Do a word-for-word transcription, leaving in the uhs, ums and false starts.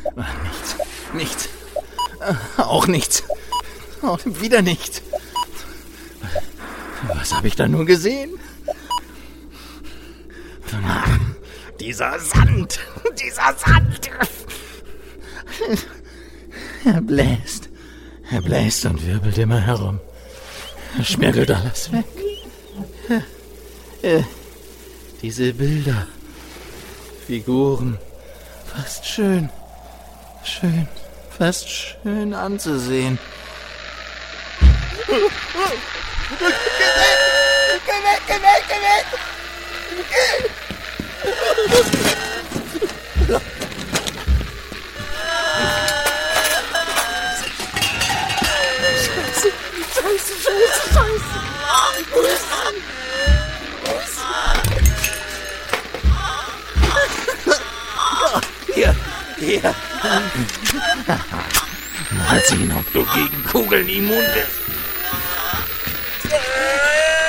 Nichts, nichts. Auch nichts. Auch wieder nichts. Was habe ich da nur gesehen? Dieser Sand, dieser Sand. Er bläst, er bläst und wirbelt immer herum. Er schmirgelt alles weg. Äh, diese Bilder, Figuren, fast schön, schön, fast schön anzusehen. Geh weg, geh weg, geh weg, geh weg! Scheiße, Scheiße, Scheiße, Scheiße! Wo ist er? Wo ist er? Hier, hier! Mal sehen, ob du gegen Kugeln immun bist.